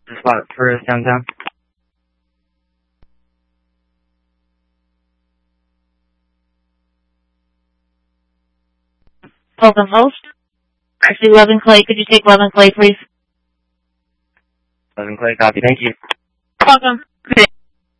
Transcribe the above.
spot for us downtown. Welcome, host. Actually, 11 Clay. Could you take 11 Clay, please? 11 Clay, copy. Thank you. Welcome.